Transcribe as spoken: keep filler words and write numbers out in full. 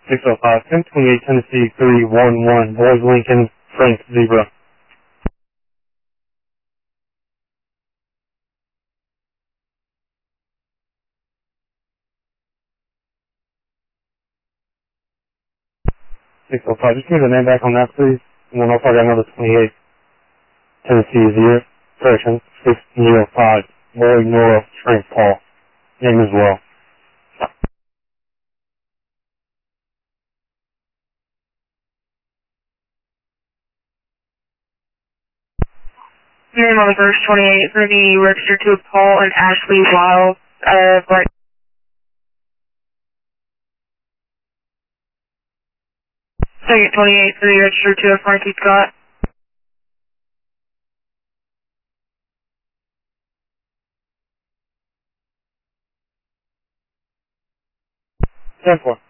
six oh five, ten twenty-eight, Tennessee, three one one, Boys Lincoln, Frank, Zebra. six oh five, just give me the name back on that, please. And then also I got another twenty-eight, Tennessee, zero, correction, six oh five, Boy, Nora, Frank, Paul. Name as well. Name on the first twenty-eight is going to be registered to Paul and Ashley Wild, uh, right. Second twenty-eight is going to be registered to Frankie Scott. ten four.